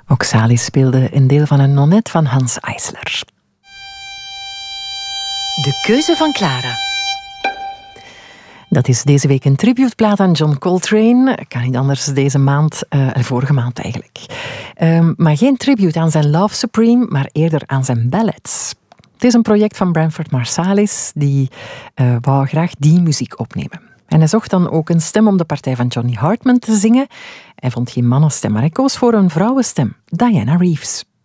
Oxalis speelde een deel van een nonnet van Hans Eisler. De keuze van Clara. Dat is deze week een tributeplaat aan John Coltrane. Kan niet anders deze maand, vorige maand eigenlijk. Maar geen tribute aan zijn Love Supreme, maar eerder aan zijn ballads. Het is een project van Branford Marsalis, die wou graag die muziek opnemen. En hij zocht dan ook een stem om de partij van Johnny Hartman te zingen. Hij vond geen mannenstem, maar hij koos voor een vrouwenstem, Diana Reeves.